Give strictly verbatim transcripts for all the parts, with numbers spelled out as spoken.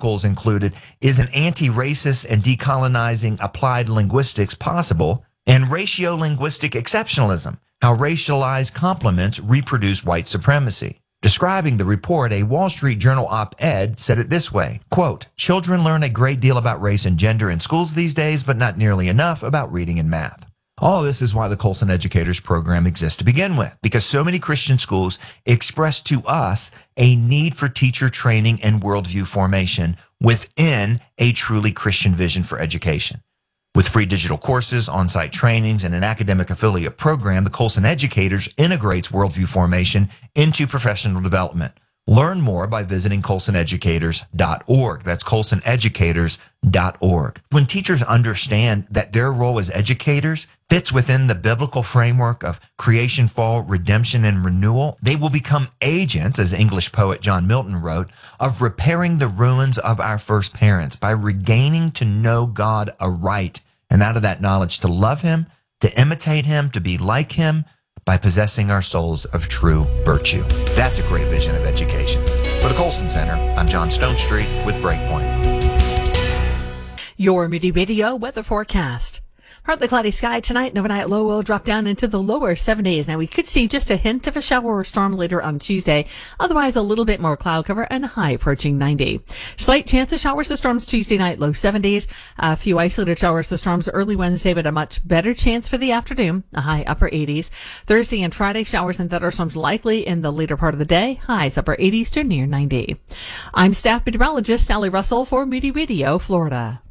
articles included, Is an Anti-Racist and Decolonizing Applied Linguistics Possible? And Ratiolinguistic Exceptionalism, How Racialized Complements Reproduce White Supremacy. Describing the report, a Wall Street Journal op-ed said it this way, quote, children learn a great deal about race and gender in schools these days, but not nearly enough about reading and math. All this is why the Colson Educators program exists to begin with, because so many Christian schools express to us a need for teacher training and worldview formation within a truly Christian vision for education. With free digital courses, on-site trainings, and an academic affiliate program, the Colson Educators integrates worldview formation into professional development. Learn more by visiting colson educators dot org. That's colson educators dot org. When teachers understand that their role as educators fits within the biblical framework of creation, fall, redemption, and renewal, they will become agents, as English poet John Milton wrote, of repairing the ruins of our first parents by regaining to know God aright, and out of that knowledge to love him, to imitate him, to be like him, by possessing our souls of true virtue. That's a great vision of education. For the Colson Center, I'm John Stonestreet with Breakpoint. Your Moody Radio weather forecast. Partly cloudy sky tonight. Overnight low will drop down into the lower seventies. Now we could see just a hint of a shower or storm later on Tuesday. Otherwise a little bit more cloud cover and a high approaching ninety. Slight chance of showers or storms Tuesday night, low seventies. A few isolated showers or storms early Wednesday, but a much better chance for the afternoon, a high upper eighties. Thursday and Friday showers and thunderstorms likely in the later part of the day, highs upper eighties to near ninety. I'm staff meteorologist Sally Russell for Moody Radio, Florida.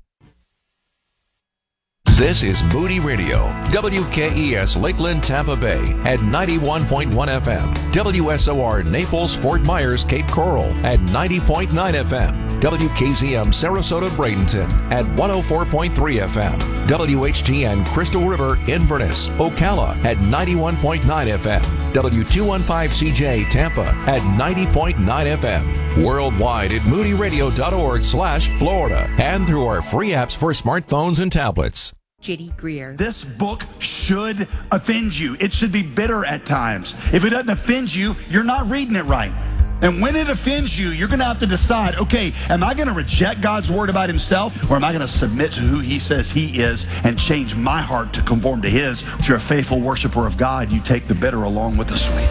This is Moody Radio, W K E S Lakeland, Tampa Bay at ninety-one point one F M, W S O R Naples, Fort Myers, Cape Coral at ninety point nine F M, W K Z M Sarasota, Bradenton at one oh four point three F M, W H G N Crystal River, Inverness, Ocala at ninety-one point nine F M, W two fifteen C J Tampa at ninety point nine F M, worldwide at moody radio dot org slash Florida, and through our free apps for smartphones and tablets. J D Greer. This book should offend you. It should be bitter at times. If it doesn't offend you, you're not reading it right. And when it offends you, you're going to have to decide, okay, am I going to reject God's word about himself, or am I going to submit to who he says he is and change my heart to conform to his? If you're a faithful worshiper of God, you take the bitter along with the sweet.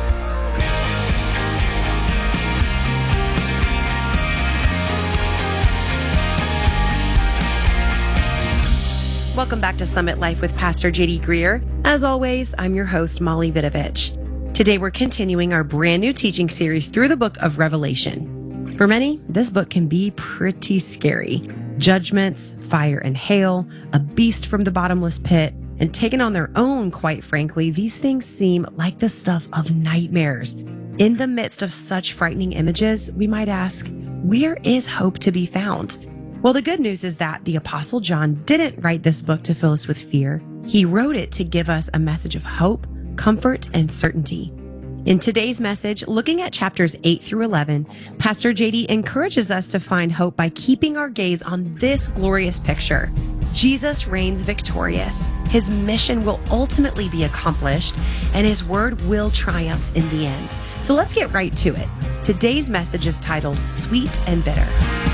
Welcome back to Summit Life with Pastor J D Greer. As always, I'm your host, Molly Vidovich. Today, we're continuing our brand new teaching series through the book of Revelation. For many, this book can be pretty scary. Judgments, fire and hail, a beast from the bottomless pit, and taken on their own, quite frankly, these things seem like the stuff of nightmares. In the midst of such frightening images, we might ask, where is hope to be found? Well, the good news is that the Apostle John didn't write this book to fill us with fear. He wrote it to give us a message of hope, comfort, and certainty. In today's message, looking at chapters eight through eleven, Pastor J D encourages us to find hope by keeping our gaze on this glorious picture. Jesus reigns victorious. His mission will ultimately be accomplished, and his word will triumph in the end. So let's get right to it. Today's message is titled Sweet and Bitter.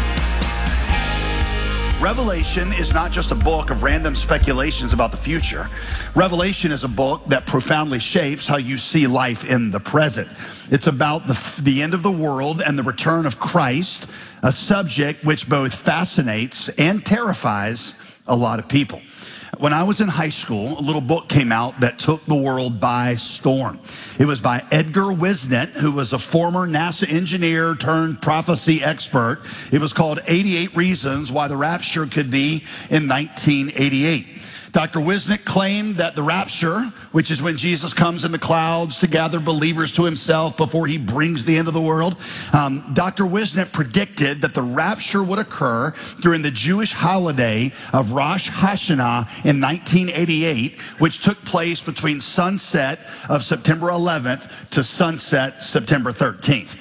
Revelation is not just a book of random speculations about the future. Revelation is a book that profoundly shapes how you see life in the present. It's about the, the end of the world and the return of Christ, a subject which both fascinates and terrifies a lot of people. When I was in high school, a little book came out that took the world by storm. It was by Edgar Wisnett, who was a former NASA engineer turned prophecy expert. It was called eighty-eight Reasons Why the Rapture Could Be in nineteen eighty-eight. Doctor Wisnett claimed that the rapture, which is when Jesus comes in the clouds to gather believers to himself before he brings the end of the world, um, Doctor Wisnett predicted that the rapture would occur during the Jewish holiday of Rosh Hashanah in nineteen eighty-eight, which took place between sunset of September eleventh to sunset September thirteenth.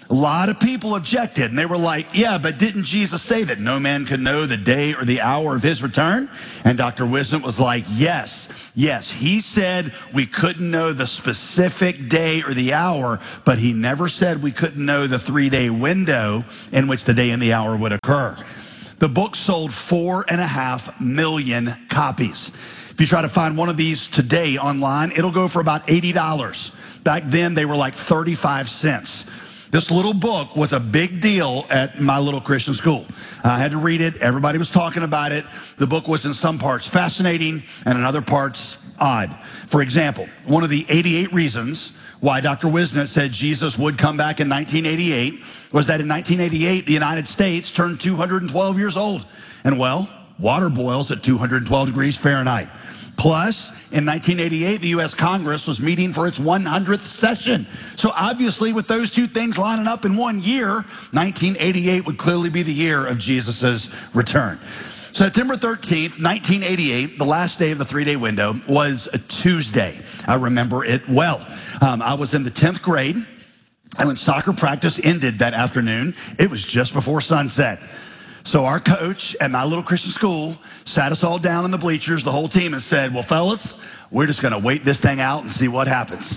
A lot of people objected, and they were like, yeah, but didn't Jesus say that no man could know the day or the hour of his return? And Doctor Wisdom was like, yes, yes. He said we couldn't know the specific day or the hour, but he never said we couldn't know the three-day window in which the day and the hour would occur. The book sold four and a half million copies. If you try to find one of these today online, it'll go for about eighty dollars. Back then, they were like thirty-five cents. This little book was a big deal at my little Christian school. I had to read it. Everybody was talking about it. The book was in some parts fascinating and in other parts odd. For example, one of the eighty-eight reasons why Doctor Wisnet said Jesus would come back in nineteen eighty-eight was that in nineteen eighty-eight, the United States turned two hundred twelve years old. And well, water boils at two hundred twelve degrees Fahrenheit. Plus, in nineteen eighty-eight, the U S Congress was meeting for its one hundredth session. So obviously, with those two things lining up in one year, nineteen eighty-eight would clearly be the year of Jesus' return. September thirteenth, nineteen eighty-eight, the last day of the three-day window, was a Tuesday. I remember it well. Um, I was in the tenth grade, and when soccer practice ended that afternoon, it was just before sunset. So our coach at my little Christian school sat us all down in the bleachers, the whole team, and said, well, fellas, we're just going to wait this thing out and see what happens.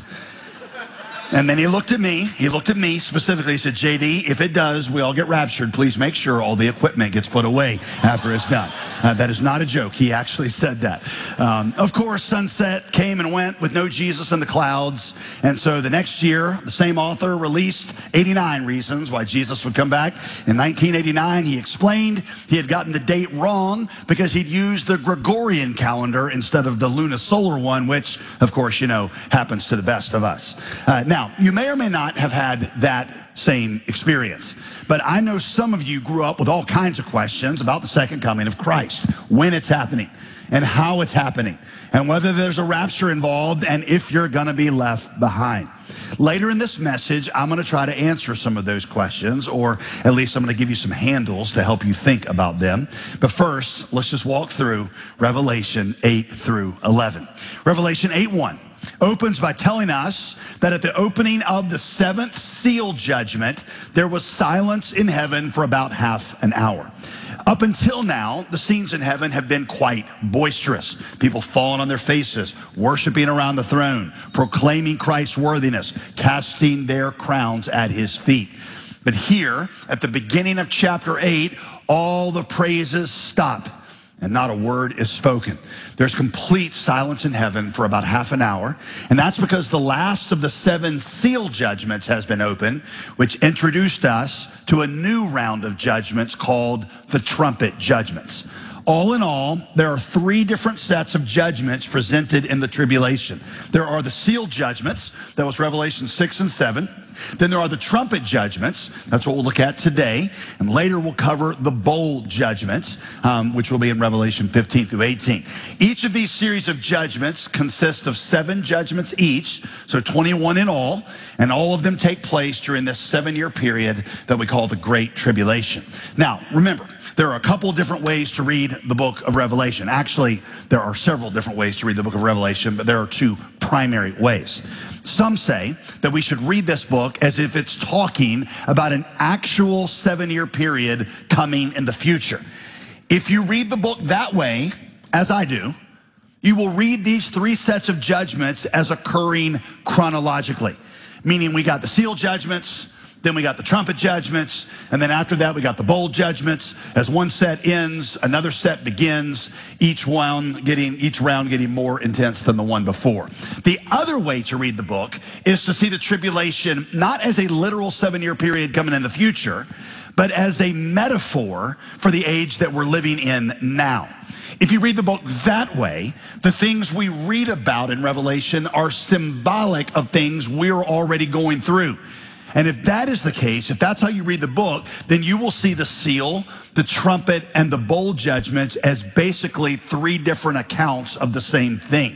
And then he looked at me. He looked at me specifically. He said, J D, if it does, we all get raptured. Please make sure all the equipment gets put away after it's done. Uh, that is not a joke. He actually said that. Um, of course, sunset came and went with no Jesus in the clouds. And so the next year, the same author released eighty-nine reasons why Jesus would come back. In nineteen eighty-nine, he explained he had gotten the date wrong because he'd used the Gregorian calendar instead of the lunisolar one, which, of course, you know, happens to the best of us. Uh, now, you may or may not have had that same experience, but I know some of you grew up with all kinds of questions about the second coming of Christ, when it's happening and how it's happening and whether there's a rapture involved and if you're going to be left behind. Later in this message, I'm going to try to answer some of those questions, or at least I'm going to give you some handles to help you think about them. But first, let's just walk through Revelation eight through eleven. Revelation eight one opens by telling us that at the opening of the seventh seal judgment, there was silence in heaven for about half an hour. Up until now, the scenes in heaven have been quite boisterous. People falling on their faces, worshiping around the throne, proclaiming Christ's worthiness, casting their crowns at his feet. But here, at the beginning of chapter eight, all the praises stop and not a word is spoken. There's complete silence in heaven for about half an hour. And that's because the last of the seven seal judgments has been opened, which introduced us to a new round of judgments called the trumpet judgments. All in all, there are three different sets of judgments presented in the tribulation. There are the seal judgments, that was Revelation six and seven. Then there are the trumpet judgments. That's what we'll look at today. And later we'll cover the bowl judgments, um, which will be in Revelation fifteen through eighteen. Each of these series of judgments consists of seven judgments each, so twenty-one in all. And all of them take place during this seven-year period that we call the Great Tribulation. Now, remember, there are a couple different ways to read the book of Revelation. Actually, there are several different ways to read the book of Revelation, but there are two primary ways. Some say that we should read this book as if it's talking about an actual seven-year period coming in the future. If you read the book that way, as I do, you will read these three sets of judgments as occurring chronologically. Meaning we got the seal judgments, then we got the trumpet judgments, and then after that we got the bowl judgments. As one set ends, another set begins, each one getting each round getting more intense than the one before. The other way to read the book is to see the tribulation not as a literal seven-year period coming in the future, but as a metaphor for the age that we're living in now. If you read the book that way, the things we read about in Revelation are symbolic of things we're already going through. And if that is the case, if that's how you read the book, then you will see the seal, the trumpet, and the bowl judgments as basically three different accounts of the same thing.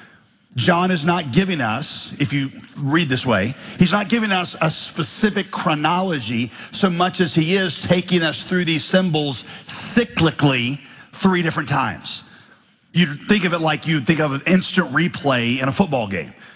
John is not giving us, if you read this way, he's not giving us a specific chronology so much as he is taking us through these symbols cyclically three different times. You think of it like you think of an instant replay in a football game.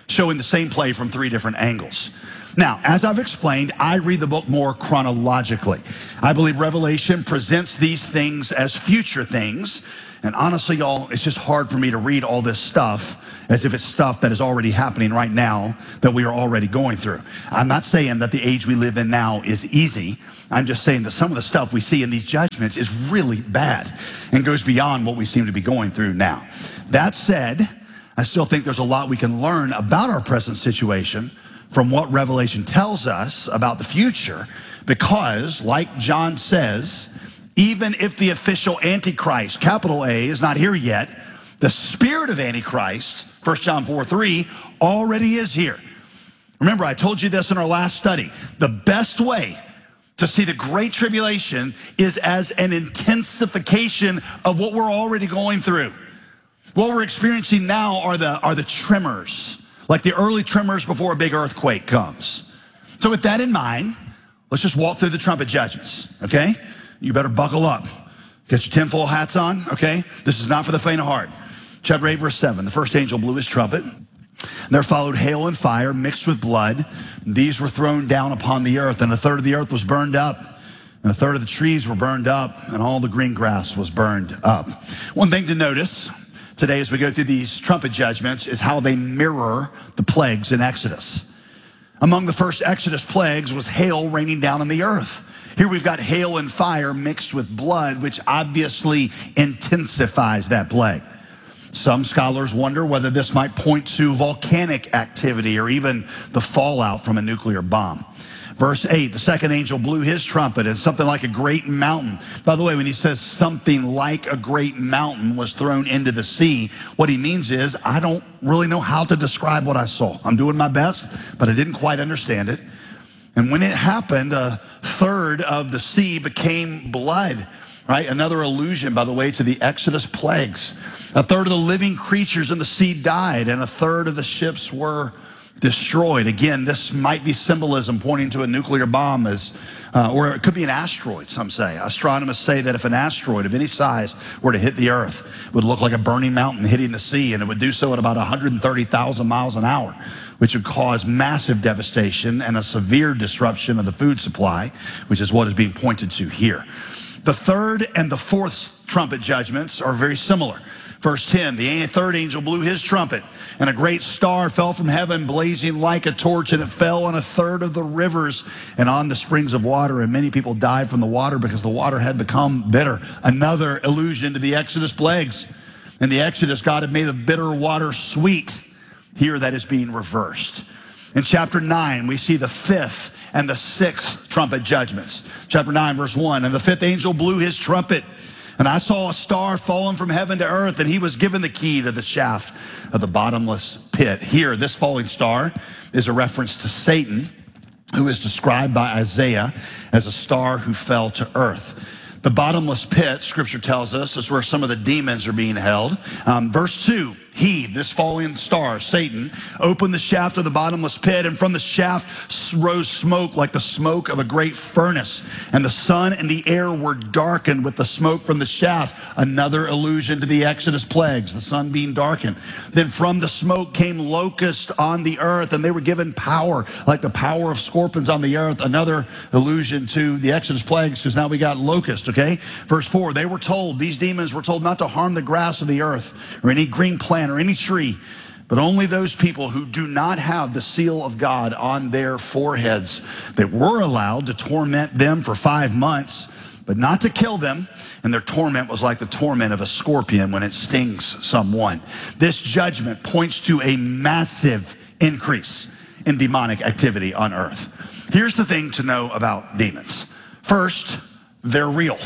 showing the same play from three different angles. Now, as I've explained, I read the book more chronologically. I believe Revelation presents these things as future things. And honestly, y'all, it's just hard for me to read all this stuff as if it's stuff that is already happening right now that we are already going through. I'm not saying that the age we live in now is easy. I'm just saying that some of the stuff we see in these judgments is really bad and goes beyond what we seem to be going through now. That said, I still think there's a lot we can learn about our present situation from what Revelation tells us about the future, because, like John says, even if the official Antichrist, capital A, is not here yet, the spirit of Antichrist, First John four three, already is here. Remember, I told you this in our last study. The best way to see the Great Tribulation is as an intensification of what we're already going through. What we're experiencing now are the, are the tremors, like the early tremors before a big earthquake comes. So with that in mind, let's just walk through the trumpet judgments, okay? You better buckle up. Get your tinfoil hats on, okay? This is not for the faint of heart. Chapter eight, verse seven, the first angel blew his trumpet. There followed hail and fire mixed with blood. These were thrown down upon the earth, and a third of the earth was burned up, and a third of the trees were burned up, and all the green grass was burned up. One thing to notice today as we go through these trumpet judgments is how they mirror the plagues in Exodus. Among the first Exodus plagues was hail raining down on the earth. Here we've got hail and fire mixed with blood, which obviously intensifies that plague. Some scholars wonder whether this might point to volcanic activity or even the fallout from a nuclear bomb. Verse eight, the second angel blew his trumpet, and something like a great mountain. By the way, when he says something like a great mountain was thrown into the sea, what he means is, I don't really know how to describe what I saw. I'm doing my best, but I didn't quite understand it. And when it happened, a third of the sea became blood, right? Another allusion, by the way, to the Exodus plagues. A third of the living creatures in the sea died, and a third of the ships were destroyed. Again, this might be symbolism pointing to a nuclear bomb, as, uh, or it could be an asteroid, some say. Astronomers say that if an asteroid of any size were to hit the earth, it would look like a burning mountain hitting the sea, and it would do so at about one hundred thirty thousand miles an hour, which would cause massive devastation and a severe disruption of the food supply, which is what is being pointed to here. The third and the fourth trumpet judgments are very similar. Verse ten, the third angel blew his trumpet, and a great star fell from heaven, blazing like a torch, and it fell on a third of the rivers and on the springs of water, and many people died from the water because the water had become bitter. Another allusion to the Exodus plagues. In the Exodus, God had made the bitter water sweet. Here that is being reversed. In chapter nine, we see the fifth and the sixth trumpet judgments. Chapter nine, verse one, and the fifth angel blew his trumpet, and I saw a star fallen from heaven to earth, and he was given the key to the shaft of the bottomless pit. Here, this falling star is a reference to Satan, who is described by Isaiah as a star who fell to earth. The bottomless pit, scripture tells us, is where some of the demons are being held. Um, verse two, he, this falling star, Satan, opened the shaft of the bottomless pit, and from the shaft rose smoke like the smoke of a great furnace. And the sun and the air were darkened with the smoke from the shaft. Another allusion to the Exodus plagues, the sun being darkened. Then from the smoke came locusts on the earth, and they were given power, like the power of scorpions on the earth. Another allusion to the Exodus plagues, because now we got locusts, okay? Verse four, they were told, these demons were told not to harm the grass of the earth or any green plant or any tree, but only those people who do not have the seal of God on their foreheads. They were allowed to torment them for five months, but not to kill them. And their torment was like the torment of a scorpion when it stings someone. This judgment points to a massive increase in demonic activity on earth. Here's the thing to know about demons. First, they're real.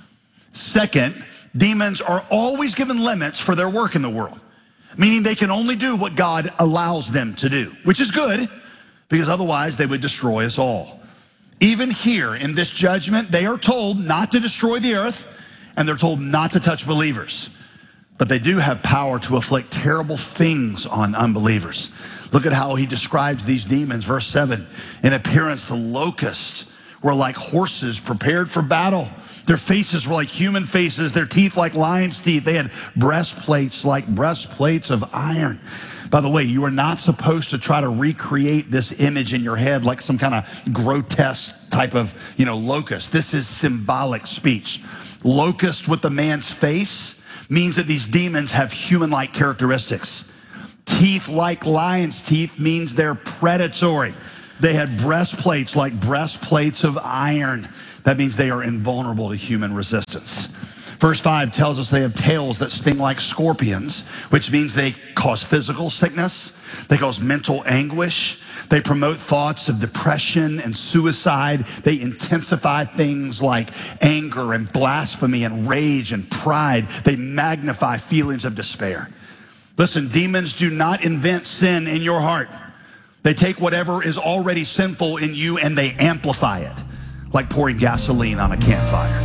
Second, demons are always given limits for their work in the world, meaning they can only do what God allows them to do, which is good, because otherwise they would destroy us all. Even here in this judgment, they are told not to destroy the earth, and they're told not to touch believers. But they do have power to afflict terrible things on unbelievers. Look at how he describes these demons. Verse seven, in appearance, the locusts were like horses prepared for battle. Their faces were like human faces, their teeth like lion's teeth. They had breastplates like breastplates of iron. By the way, you are not supposed to try to recreate this image in your head like some kind of grotesque type of, you know, locust. This is symbolic speech. Locust with the man's face means that these demons have human-like characteristics. Teeth like lion's teeth means they're predatory. They had breastplates like breastplates of iron. That means they are invulnerable to human resistance. Verse five tells us they have tails that sting like scorpions, which means they cause physical sickness. They cause mental anguish. They promote thoughts of depression and suicide. They intensify things like anger and blasphemy and rage and pride. They magnify feelings of despair. Listen, demons do not invent sin in your heart. They take whatever is already sinful in you and they amplify it, like pouring gasoline on a campfire.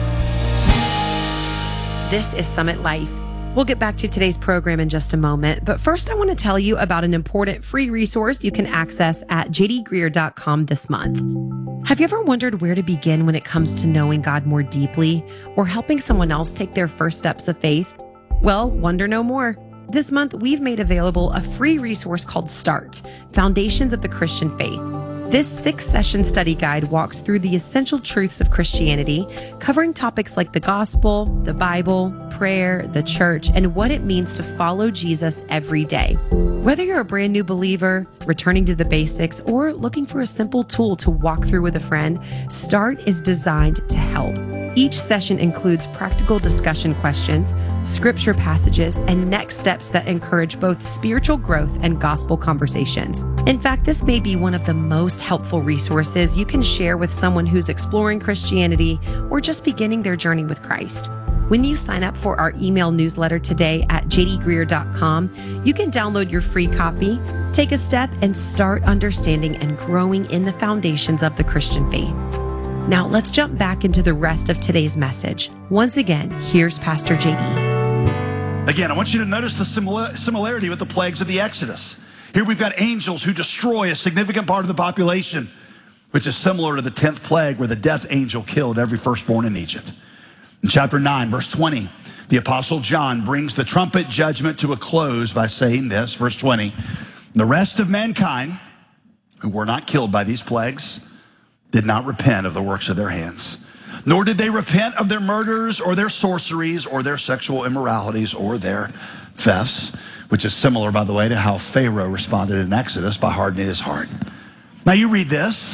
This is Summit Life. We'll get back to today's program in just a moment, but first I want to tell you about an important free resource you can access at j d greer dot com this month. Have you ever wondered where to begin when it comes to knowing God more deeply or helping someone else take their first steps of faith? Well, wonder no more. This month, we've made available a free resource called START, Foundations of the Christian Faith. This six-session study guide walks through the essential truths of Christianity, covering topics like the gospel, the Bible, prayer, the church, and what it means to follow Jesus every day. Whether you're a brand new believer, returning to the basics, or looking for a simple tool to walk through with a friend, START is designed to help. Each session includes practical discussion questions, scripture passages, and next steps that encourage both spiritual growth and gospel conversations. In fact, this may be one of the most helpful resources you can share with someone who's exploring Christianity or just beginning their journey with Christ. When you sign up for our email newsletter today at j d greer dot com, you can download your free copy, take a step, and start understanding and growing in the foundations of the Christian faith. Now let's jump back into the rest of today's message. Once again, here's Pastor J D. Again, I want you to notice the simila- similarity with the plagues of the Exodus. Here we've got angels who destroy a significant part of the population, which is similar to the tenth plague where the death angel killed every firstborn in Egypt. In chapter nine, verse twenty, the Apostle John brings the trumpet judgment to a close by saying this, verse twenty, the rest of mankind who were not killed by these plagues did not repent of the works of their hands, nor did they repent of their murders or their sorceries or their sexual immoralities or their thefts, which is similar, by the way, to how Pharaoh responded in Exodus by hardening his heart. Now you read this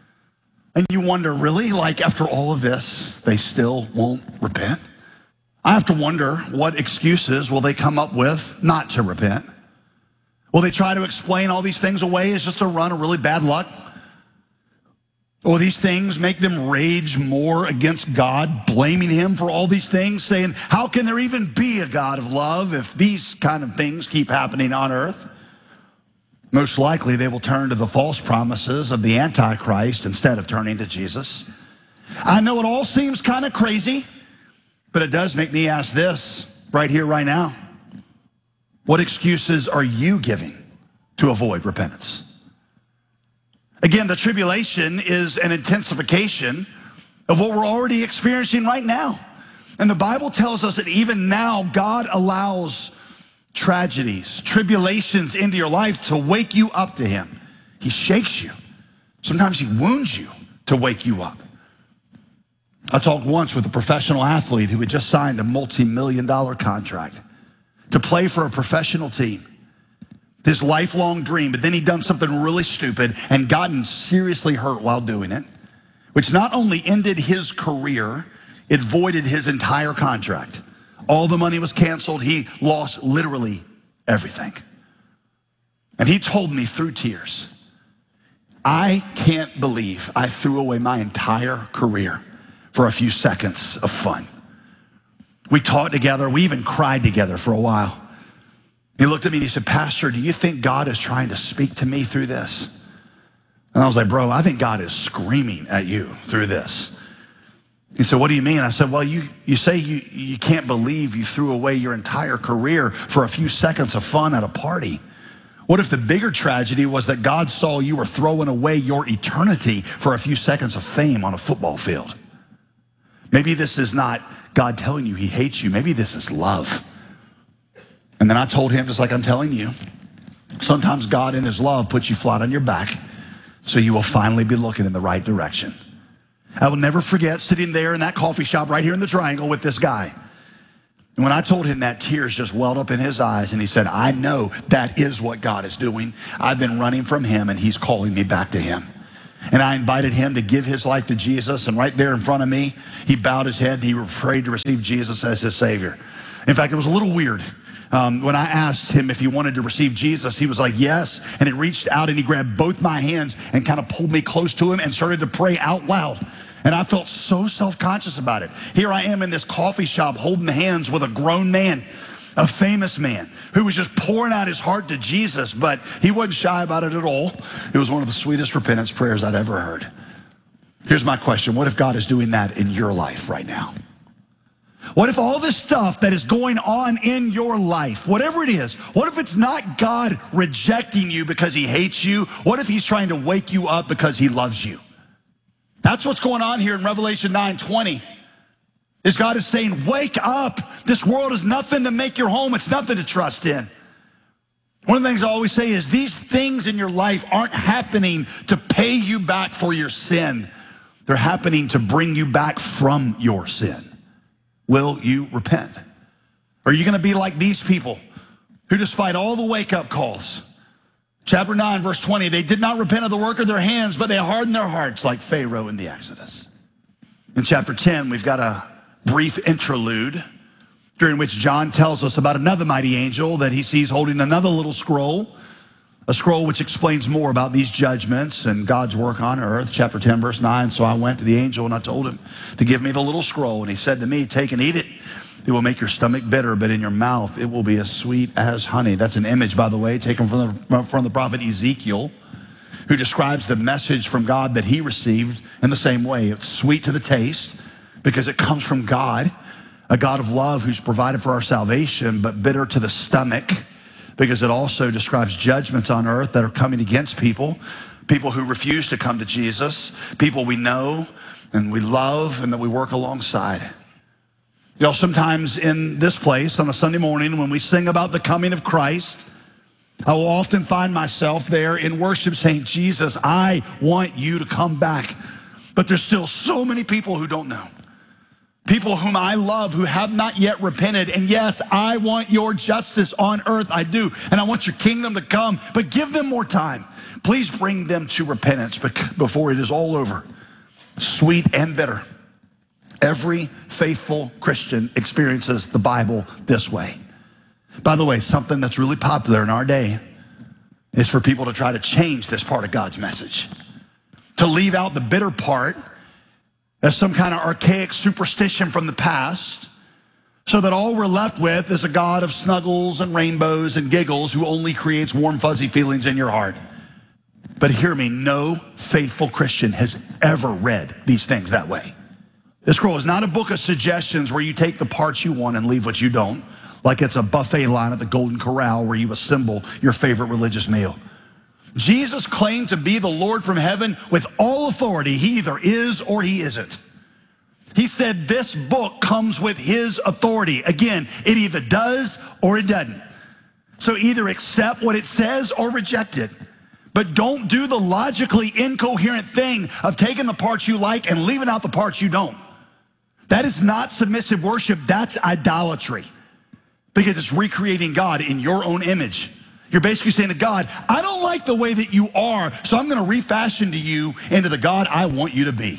and you wonder, really, like after all of this, they still won't repent? I have to wonder, what excuses will they come up with not to repent? Will they try to explain all these things away as just a run of really bad luck? Or these things make them rage more against God, blaming him for all these things, saying, how can there even be a God of love if these kind of things keep happening on earth? Most likely they will turn to the false promises of the Antichrist instead of turning to Jesus. I know it all seems kind of crazy, but it does make me ask this right here, right now. What excuses are you giving to avoid repentance? Again, the tribulation is an intensification of what we're already experiencing right now. And the Bible tells us that even now, God allows tragedies, tribulations into your life to wake you up to him. He shakes you. Sometimes he wounds you to wake you up. I talked once with a professional athlete who had just signed a multi-million dollar contract to play for a professional team. His lifelong dream, but then he'd done something really stupid and gotten seriously hurt while doing it, which not only ended his career, it voided his entire contract. All the money was canceled. He lost literally everything. And he told me through tears, I can't believe I threw away my entire career for a few seconds of fun. We talked together. We even cried together for a while. He looked at me and he said, Pastor, do you think God is trying to speak to me through this? And I was like, bro, I think God is screaming at you through this. He said, what do you mean? I said, well, you, you say you, you can't believe you threw away your entire career for a few seconds of fun at a party. What if the bigger tragedy was that God saw you were throwing away your eternity for a few seconds of fame on a football field? Maybe this is not God telling you he hates you. Maybe this is love. And then I told him, just like I'm telling you, Sometimes God in his love puts you flat on your back so you will finally be looking in the right direction. I will never forget sitting there in that coffee shop right here in the Triangle with this guy. And when I told him that, tears just welled up in his eyes, and he said, I know that is what God is doing. I've been running from him, and he's calling me back to him. And I invited him to give his life to Jesus, and right there in front of me, he bowed his head, and he was afraid to receive Jesus as his Savior. In fact, it was a little weird. Um, when I asked him if he wanted to receive Jesus, he was like, yes. And he reached out and he grabbed both my hands and kind of pulled me close to him and started to pray out loud. And I felt so self-conscious about it. Here I am in this coffee shop holding hands with a grown man, a famous man who was just pouring out his heart to Jesus, but he wasn't shy about it at all. It was one of the sweetest repentance prayers I'd ever heard. Here's my question. What if God is doing that in your life right now? What if all this stuff that is going on in your life, whatever it is, what if it's not God rejecting you because he hates you? What if he's trying to wake you up because he loves you? That's what's going on here in Revelation nine twenty. Is God is saying, wake up. This world is nothing to make your home. It's nothing to trust in. One of the things I always say is these things in your life aren't happening to pay you back for your sin. They're happening to bring you back from your sin. Will you repent? Are you going to be like these people who, despite all the wake-up calls, chapter nine, verse twenty, they did not repent of the work of their hands, but they hardened their hearts like Pharaoh in the Exodus. In chapter ten, we've got a brief interlude during which John tells us about another mighty angel that he sees holding another little scroll, a scroll which explains more about these judgments and God's work on earth. Chapter ten, verse nine, so I went to the angel and I told him to give me the little scroll. And he said to me, take and eat it. It will make your stomach bitter, but in your mouth it will be as sweet as honey. That's an image, by the way, taken from the, from the prophet Ezekiel, who describes the message from God that he received in the same way. It's sweet to the taste because it comes from God, a God of love who's provided for our salvation, but bitter to the stomach because it also describes judgments on earth that are coming against people, people who refuse to come to Jesus, people we know and we love and that we work alongside. You know, sometimes in this place on a Sunday morning when we sing about the coming of Christ, I will often find myself there in worship saying, Jesus, I want you to come back. But there's still so many people who don't know. People whom I love who have not yet repented. And yes, I want your justice on earth. I do. And I want your kingdom to come. But give them more time. Please bring them to repentance before it is all over. Sweet and bitter. Every faithful Christian experiences the Bible this way. By the way, something that's really popular in our day is for people to try to change this part of God's message. To leave out the bitter part as some kind of archaic superstition from the past, so that all we're left with is a God of snuggles and rainbows and giggles who only creates warm, fuzzy feelings in your heart. But hear me, no faithful Christian has ever read these things that way. This scroll is not a book of suggestions where you take the parts you want and leave what you don't, like it's a buffet line at the Golden Corral where you assemble your favorite religious meal. Jesus claimed to be the Lord from heaven with all authority. He either is or he isn't. He said this book comes with his authority. Again, it either does or it doesn't. So either accept what it says or reject it. But don't do the logically incoherent thing of taking the parts you like and leaving out the parts you don't. That is not submissive worship. That's idolatry. Because it's recreating God in your own image. You're basically saying to God, I don't like the way that you are, so I'm going to refashion to you into the God I want you to be.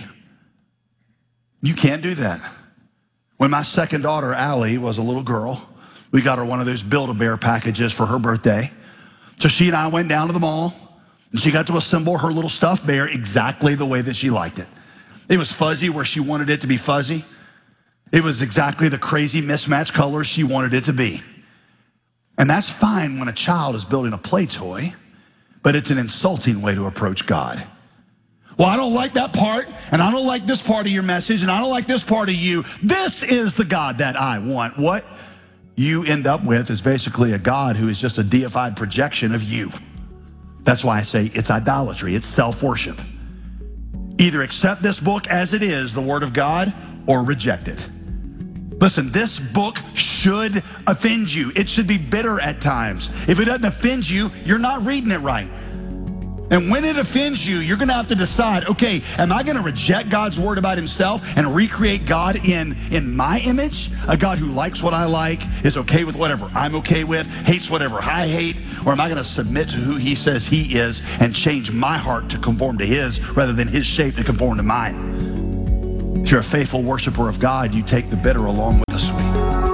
You can't do that. When my second daughter, Allie, was a little girl, we got her one of those Build-A-Bear packages for her birthday. So she and I went down to the mall, and she got to assemble her little stuffed bear exactly the way that she liked it. It was fuzzy where she wanted it to be fuzzy. It was exactly the crazy mismatched colors she wanted it to be. And that's fine when a child is building a play toy, but it's an insulting way to approach God. Well, I don't like that part, and I don't like this part of your message, and I don't like this part of you. This is the God that I want. What you end up with is basically a God who is just a deified projection of you. That's why I say it's idolatry. It's self-worship. Either accept this book as it is, the Word of God, or reject it. Listen, this book should offend you. It should be bitter at times. If it doesn't offend you, you're not reading it right. And when it offends you, you're going to have to decide, okay, am I going to reject God's word about himself and recreate God in, in my image? A God who likes what I like, is okay with whatever I'm okay with, hates whatever I hate? Or am I going to submit to who he says he is and change my heart to conform to his rather than his shape to conform to mine? If you're a faithful worshiper of God, you take the bitter along with the sweet.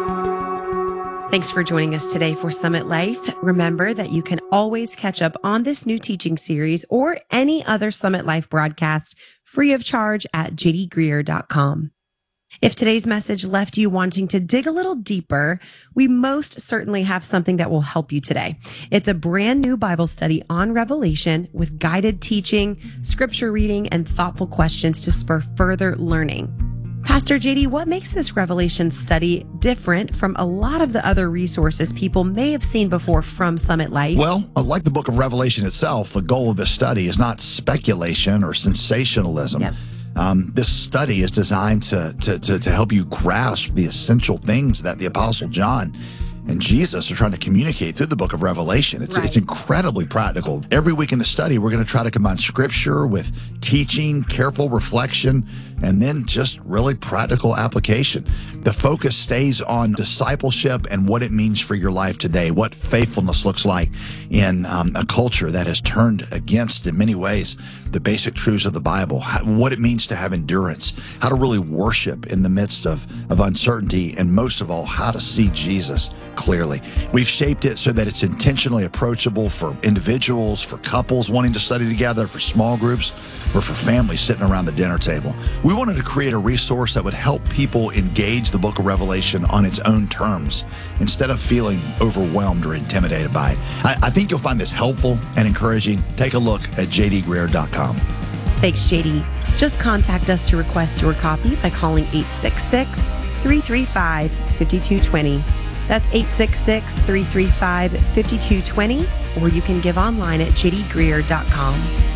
Thanks for joining us today for Summit Life. Remember that you can always catch up on this new teaching series or any other Summit Life broadcast free of charge at j d greer dot com. If today's message left you wanting to dig a little deeper, we most certainly have something that will help you today. It's a brand new Bible study on Revelation with guided teaching, scripture reading, and thoughtful questions to spur further learning. Pastor J D, what makes this Revelation study different from a lot of the other resources people may have seen before from Summit Life? Well, like the book of Revelation itself, the goal of this study is not speculation or sensationalism. Yep. Um, this study is designed to, to, to, to help you grasp the essential things that the Apostle John and Jesus are trying to communicate through the book of Revelation. It's, right. it's incredibly practical. Every week in the study, we're going to try to combine scripture with teaching, careful reflection, and then just really practical application. The focus stays on discipleship and what it means for your life today, what faithfulness looks like in um, a culture that has turned against, in many ways, the basic truths of the Bible, how, what it means to have endurance, how to really worship in the midst of, of uncertainty, and most of all, how to see Jesus clearly. We've shaped it so that it's intentionally approachable for individuals, for couples wanting to study together, for small groups, or for families sitting around the dinner table. We wanted to create a resource that would help people engage the book of Revelation on its own terms instead of feeling overwhelmed or intimidated by it. I, I think you'll find this helpful and encouraging. Take a look at j d greer dot com. Thanks, J D. Just contact us to request your copy by calling eight six six, three three five, five two two zero. That's eight six six, three three five, five two two zero, or you can give online at j d greer dot com.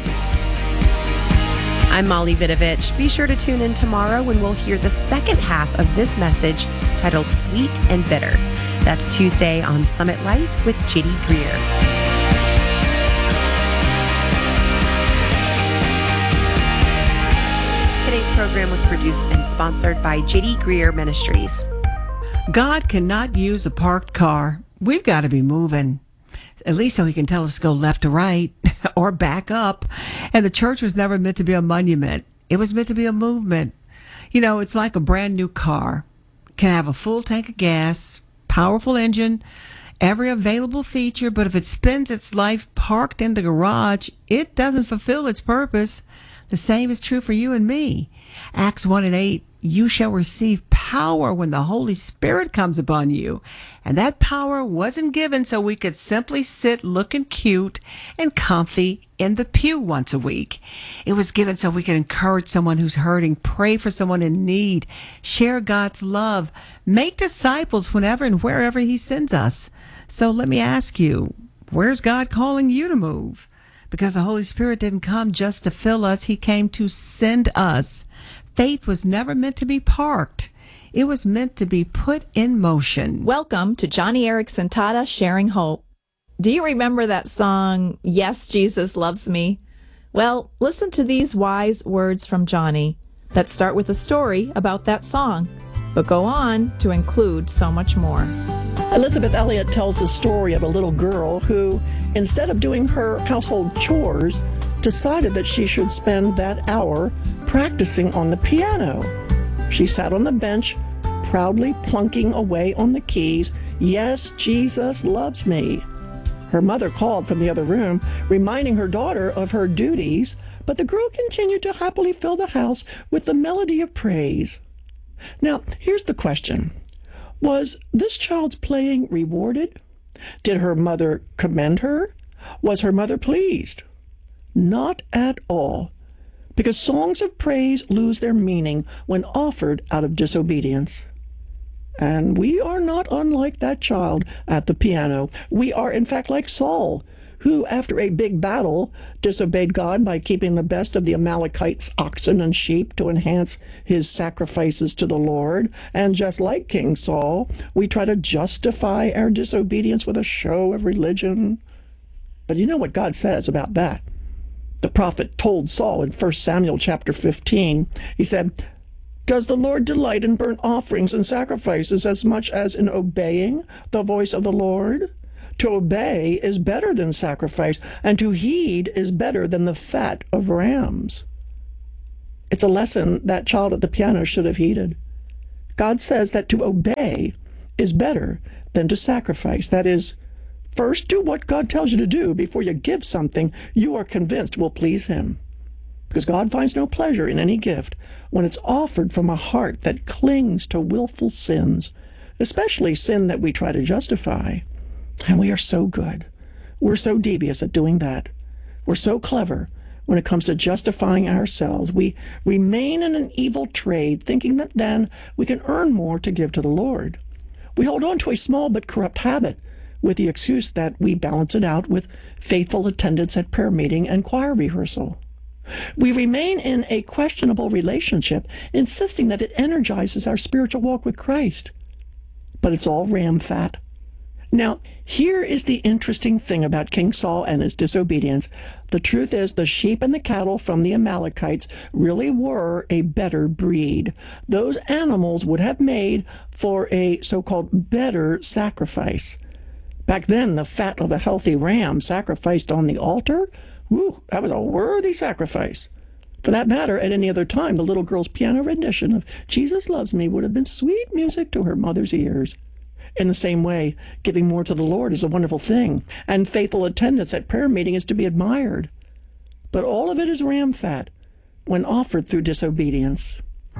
I'm Molly Vidovich. Be sure to tune in tomorrow when we'll hear the second half of this message titled Sweet and Bitter. That's Tuesday on Summit Life with J D Greer. Today's program was produced and sponsored by J D Greer Ministries. God cannot use a parked car. We've got to be moving, at least so he can tell us to go left to right or back up. And the church was never meant to be a monument. It was meant to be a movement. You know, it's like a brand new car. Can have a full tank of gas, powerful engine, every available feature, but if it spends its life parked in the garage, it doesn't fulfill its purpose. The same is true for you and me. Acts one and eight, you shall receive power when the Holy Spirit comes upon you. And that power wasn't given so we could simply sit looking cute and comfy in the pew once a week. It was given so we could encourage someone who's hurting, pray for someone in need, share God's love, make disciples whenever and wherever he sends us. So let me ask you, where's God calling you to move? Because the Holy Spirit didn't come just to fill us. He came to send us. Faith was never meant to be parked. It was meant to be put in motion. Welcome to Johnny Erickson Tata Sharing Hope. Do you remember that song, Yes, Jesus Loves Me? Well, listen to these wise words from Johnny that start with a story about that song, but go on to include so much more. Elizabeth Elliot tells the story of a little girl who, instead of doing her household chores, decided that she should spend that hour practicing on the piano. She sat on the bench, proudly plunking away on the keys, Yes, Jesus loves me. Her mother called from the other room, reminding her daughter of her duties, but the girl continued to happily fill the house with the melody of praise. Now, here's the question. Was this child's playing rewarded? Did her mother commend her? Was her mother pleased? Not at all, because songs of praise lose their meaning when offered out of disobedience. And we are not unlike that child at the piano. We are, in fact, like Saul, who, after a big battle, disobeyed God by keeping the best of the Amalekites' oxen and sheep to enhance his sacrifices to the Lord. And just like King Saul, we try to justify our disobedience with a show of religion. But you know what God says about that? The prophet told Saul in First Samuel chapter fifteen, he said, "Does the Lord delight in burnt offerings and sacrifices as much as in obeying the voice of the Lord? To obey is better than sacrifice, and to heed is better than the fat of rams." It's a lesson that child at the piano should have heeded. God says that to obey is better than to sacrifice. That is, first do what God tells you to do before you give something you are convinced will please him. Because God finds no pleasure in any gift when it's offered from a heart that clings to willful sins, especially sin that we try to justify. And we are so good. We're so devious at doing that. We're so clever when it comes to justifying ourselves. We remain in an evil trade, thinking that then we can earn more to give to the Lord. We hold on to a small but corrupt habit with the excuse that we balance it out with faithful attendance at prayer meeting and choir rehearsal. We remain in a questionable relationship, insisting that it energizes our spiritual walk with Christ. But it's all ram fat. Now, here is the interesting thing about King Saul and his disobedience. The truth is, the sheep and the cattle from the Amalekites really were a better breed. Those animals would have made for a so-called better sacrifice. Back then, the fat of a healthy ram sacrificed on the altar, whew, that was a worthy sacrifice. For that matter, at any other time, the little girl's piano rendition of "Jesus Loves Me" would have been sweet music to her mother's ears. In the same way, giving more to the Lord is a wonderful thing, and faithful attendance at prayer meeting is to be admired. But all of it is ram fat when offered through disobedience.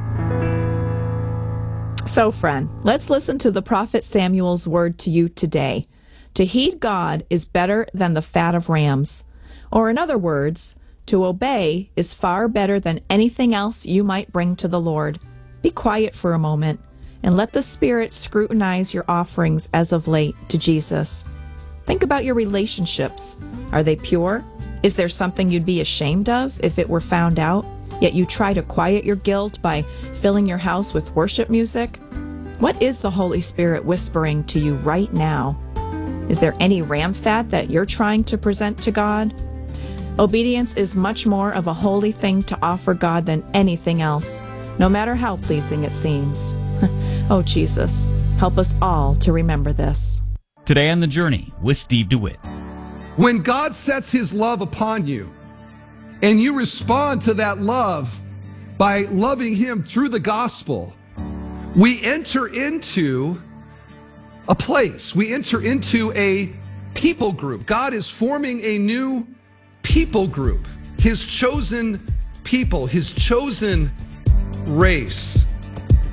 So, friend, let's listen to the prophet Samuel's word to you today. To heed God is better than the fat of rams. Or in other words, to obey is far better than anything else you might bring to the Lord. Be quiet for a moment and let the Spirit scrutinize your offerings as of late to Jesus. Think about your relationships. Are they pure? Is there something you'd be ashamed of if it were found out, yet you try to quiet your guilt by filling your house with worship music? What is the Holy Spirit whispering to you right now? Is there any ram fat that you're trying to present to God? Obedience is much more of a holy thing to offer God than anything else, no matter how pleasing it seems. Oh, Jesus, help us all to remember this. Today on The Journey with Steve DeWitt. When God sets his love upon you and you respond to that love by loving him through the gospel, we enter into a place. We enter into a people group. God is forming a new people group, his chosen people, his chosen race.